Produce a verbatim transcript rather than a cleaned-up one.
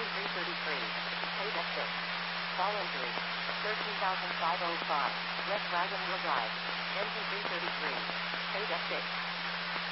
three thirty-three. Paid F six. Fall injury. thirteen thousand five hundred five. West Wagon Wheel Drive. Engine three thirty-three. Paid F six.